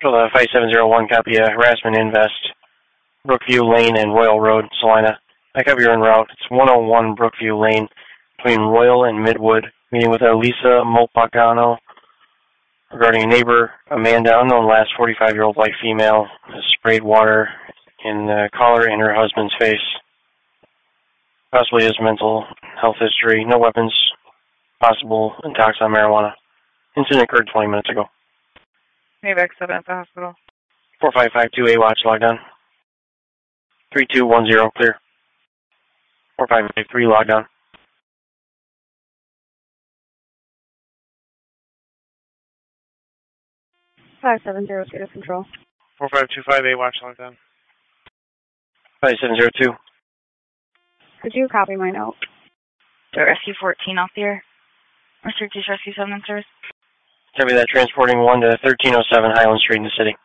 Control 5701, copy harassment invest, Brookview Lane and Royal Road, Salina. I copy you're en route. It's 101 Brookview Lane between Royal and Midwood. Meeting with Lisa Molpagano regarding a neighbor, Amanda, unknown last 45-year-old white female, sprayed water in the collar in her husband's face. Possibly has mental health history, no weapons, possible intox on marijuana. Incident occurred 20 minutes ago. Mayback 7 at the hospital. 4552 A-Watch, logged on. 3210, clear. 4553, logged on. Five 7-0, state of control. 4525 A-Watch, logged on. 5702. Could you copy my note? Rescue 14 off the air. Restricted Rescue 7 service. Copy that, transporting 1 to 1307 Highland Street in the city.